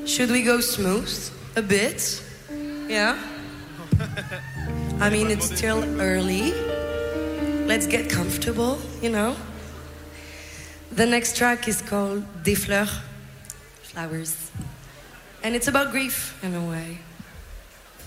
Should we go smooth? A bit? Yeah? I mean, it's still early. Let's get comfortable, you know? The next track is called Des Fleurs, Flowers. And it's about grief, in a way.